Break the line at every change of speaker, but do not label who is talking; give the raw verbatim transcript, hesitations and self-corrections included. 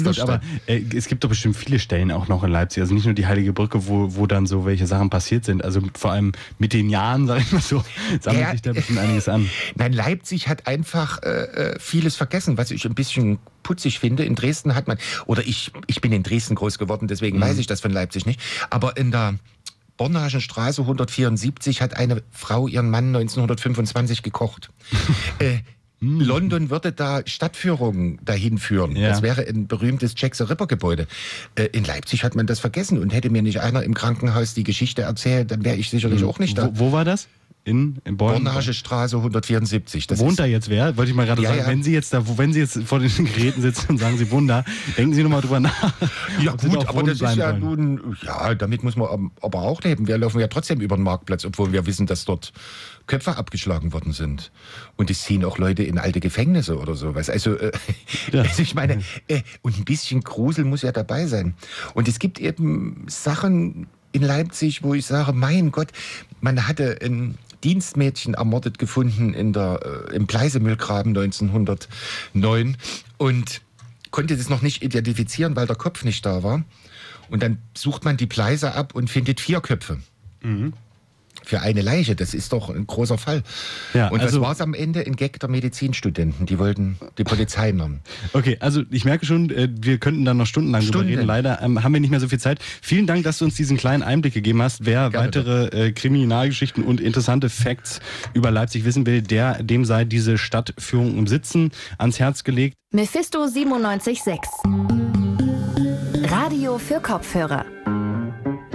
Aber äh, es gibt doch bestimmt viele Stellen auch noch in Leipzig, also nicht nur die Heilige Brücke, wo, wo dann so welche Sachen passiert sind. Also vor allem mit den Jahren, sag ich mal so, sammelt
Ja,
sich da bestimmt einiges an.
Nein, Leipzig hat einfach äh, vieles vergessen, was ich ein bisschen putzig finde. In Dresden hat man, oder ich, ich bin in Dresden groß geworden, deswegen mhm. weiß ich das von Leipzig nicht, aber in der Bornagenstraße hundertvierundsiebzig hat eine Frau ihren Mann neunzehnhundertfünfundzwanzig gekocht. äh, London würde da Stadtführungen dahin führen. Ja. Das wäre ein berühmtes Jack the Ripper Gebäude. Äh, in Leipzig hat man das vergessen und hätte mir nicht einer im Krankenhaus die Geschichte erzählt, dann wäre ich sicherlich mhm. auch nicht da.
Wo, wo war das? In, in Born?
Bornagestraße hundertvierundsiebzig. Das
wohnt
ist,
da jetzt wer? Wollte ich mal gerade
ja,
sagen.
Ja.
Wenn Sie jetzt da, wenn Sie jetzt vor den Geräten sitzen und sagen, Sie wohnen da, denken Sie nochmal drüber nach.
Ja gut, aber das ist ja wollen. nun, ja, damit muss man aber auch leben. Wir laufen ja trotzdem über den Marktplatz, obwohl wir wissen, dass dort Köpfe abgeschlagen worden sind. Und es ziehen auch Leute in alte Gefängnisse oder sowas. Also, äh, ja. also ich meine, äh, und ein bisschen Grusel muss ja dabei sein. Und es gibt eben Sachen in Leipzig, wo ich sage, mein Gott, man hatte ein Dienstmädchen ermordet gefunden in der, äh, im Pleisemüllgraben neunzehnhundertneun und konnte das noch nicht identifizieren, weil der Kopf nicht da war. Und dann sucht man die Pleise ab und findet vier Köpfe. Mhm. Für eine Leiche, das ist doch ein großer Fall. Ja, und also, was war es am Ende? Ein Gag der Medizinstudenten. Die wollten die Polizei nehmen.
Okay, also ich merke schon, wir könnten dann noch stundenlang
Stunden.
drüber reden. Leider ähm, haben wir nicht mehr so viel Zeit. Vielen Dank, dass du uns diesen kleinen Einblick gegeben hast. Wer Gerne weitere äh, Kriminalgeschichten und interessante Facts über Leipzig wissen will, der, dem sei diese Stadtführung im Sitzen ans Herz gelegt.
Mephisto siebenundneunzig Komma sechs. Radio für Kopfhörer.